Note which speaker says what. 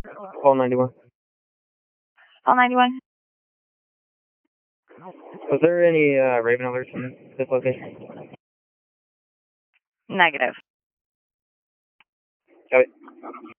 Speaker 1: Call 91.
Speaker 2: Call 91.
Speaker 1: Was there any Raven alerts in this location?
Speaker 2: Negative.
Speaker 1: Got it.